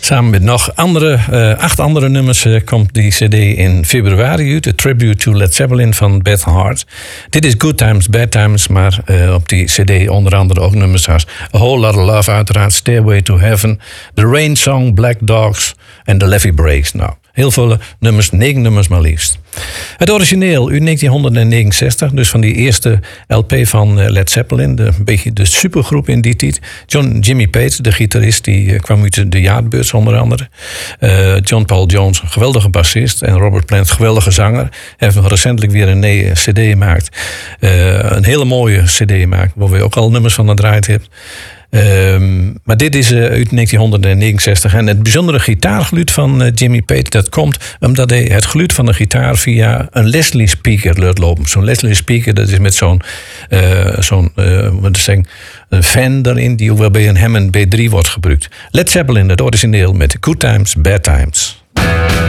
Samen met nog 8 andere nummers komt die cd in februari uit. A Tribute to Led Zeppelin van Beth Hart. Dit is Good Times, Bad Times, maar op die cd onder andere ook nummers als A Whole Lot of Love, uiteraard Stairway to Heaven, The Rain Song, Black Dogs en The Levee Breaks. Nou, heel veel nummers, 9 nummers maar liefst. Het origineel uit 1969, dus van die eerste LP van Led Zeppelin. Een beetje de supergroep in die tijd. Jimmy Page, de gitarist, die kwam uit de Yardbirds onder andere. John Paul Jones, een geweldige bassist. En Robert Plant, geweldige zanger. Heeft nog recentelijk weer een nieuwe cd gemaakt. Een hele mooie cd gemaakt, waar je ook al nummers van gedraaid hebt. Maar dit is uit 1969. En het bijzondere gitaargeluid van Jimmy Page, dat komt omdat hij het geluid van de gitaar via een Leslie speaker laat lopen. Zo'n Leslie speaker, dat is met zo'n een fan erin die ook wel bij een Hammond B3 wordt gebruikt. Led Zeppelin, het origineel met Good Times, Bad Times.